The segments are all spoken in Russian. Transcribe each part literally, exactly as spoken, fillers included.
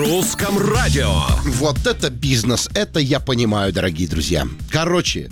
Русском радио. Вот это бизнес, это я понимаю, дорогие друзья. Короче,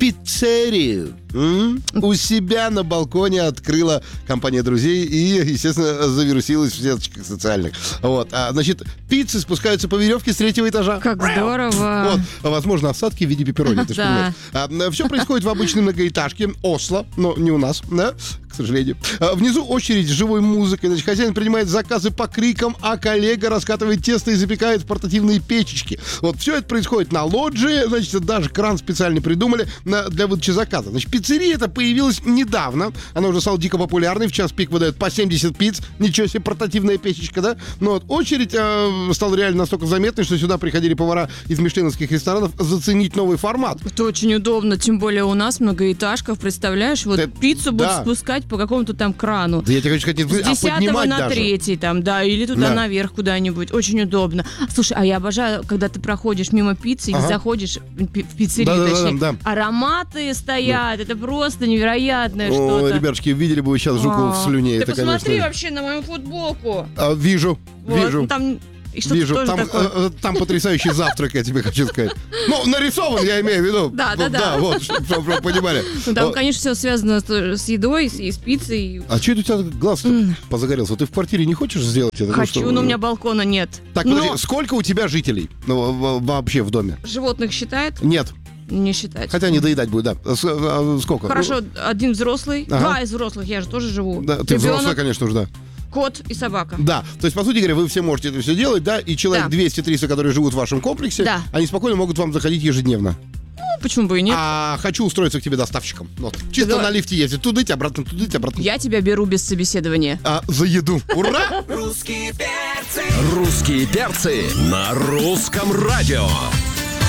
пиццерию м, у себя на балконе открыла компания друзей и, естественно, завирусилась в сеточках социальных. Вот, а, значит, пиццы спускаются по веревке с третьего этажа. Как здорово. Вот, а, возможно, осадки в виде пепперони, ты же Да. понимаешь. А, все происходит в обычной многоэтажке Осло, но не у нас, да, к сожалению. А, внизу очередь с живой музыкой. Значит, хозяин принимает заказы по крикам, а коллега раскатывает тесто и запекает в портативные печечки. Вот, все это происходит на лоджии, значит, даже кран специально придумали на, для выдачи заказа. Значит, пиццерия эта появилась недавно. Она уже стала дико популярной. В час пик выдает по семьдесят пиц. Ничего себе, портативная печечка, да? Но вот очередь э, стала реально настолько заметной, что сюда приходили повара из мишленовских ресторанов заценить новый формат. Это очень удобно, тем более у нас многоэтажка, представляешь, вот Это- пиццу будут да. спускать по какому-то там крану. Да я тебе хочу сказать, не С а десятого поднимать на даже. третий там, да, или туда Да. наверх куда-нибудь. Очень удобно. Слушай, а я обожаю, когда ты проходишь мимо пиццы Ага. и заходишь пи- в пиццерию, Да-да-да, точнее. да. Ароматы стоят, это просто невероятное О, что-то. ребятушки, видели бы вы сейчас Жукову в А, слюне. Ты это, посмотри конечно... вообще на мою футболку. А, вижу, Вот, вижу. ну, там и что-то Вижу, тоже там, такое. э, э, там потрясающий завтрак, я тебе хочу сказать. Ну, нарисован, я имею в виду. Да, да, Ну, да. вот, чтобы вы понимали. Ну, там, О, конечно, все связано с, с едой, с, и с пиццей. А что это у тебя глаз позагорелся? Ты в квартире не хочешь сделать это? Ну, Хочу, что- но у меня балкона нет. Так, Но подожди, сколько у тебя жителей ну, в- вообще в доме? животных считает? Нет, Не считает. хотя не доедать будет, да. С- а, сколько? Хорошо, один взрослый, Ага. два из взрослых, я же тоже живу. Ну, да, ты Ребенок, взрослая, конечно же, да. кот и собака. Да, то есть, по сути говоря, вы все можете это все делать, да, и человек Да. двести-триста, которые живут в вашем комплексе, Да. они спокойно могут вам заходить ежедневно. Ну, почему бы и нет? А хочу устроиться к тебе доставщиком. Вот. Чисто Да. на лифте ездить. Тудыть, обратно, тудыть, обратно. Я тебя беру без собеседования. А, за еду. Ура! Русские перцы на русском радио.